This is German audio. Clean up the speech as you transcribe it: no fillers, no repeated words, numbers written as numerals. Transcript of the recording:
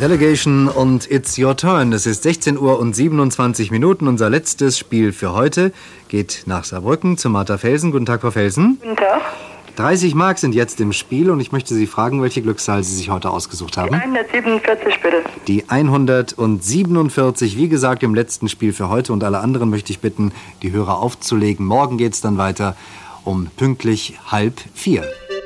Delegation und It's Your Turn. Es ist 16 Uhr und 27 Minuten. Unser letztes Spiel für heute geht nach Saarbrücken zu Martha Felsen. Guten Tag, Frau Felsen. Guten Tag. 30 Mark sind jetzt im Spiel und ich möchte Sie fragen, welche Glückszahl Sie sich heute ausgesucht haben. Die 147 bitte. Die 147, wie gesagt, im letzten Spiel für heute. Und alle anderen möchte ich bitten, die Hörer aufzulegen. Morgen geht's dann weiter um pünktlich 3:30.